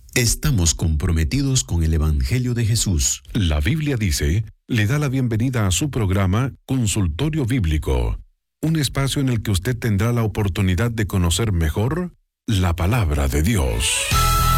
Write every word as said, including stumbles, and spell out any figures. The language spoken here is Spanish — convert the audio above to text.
Estamos comprometidos con el Evangelio de Jesús. La Biblia dice, le da la bienvenida a su programa Consultorio Bíblico, un espacio en el que usted tendrá la oportunidad de conocer mejor la palabra de Dios.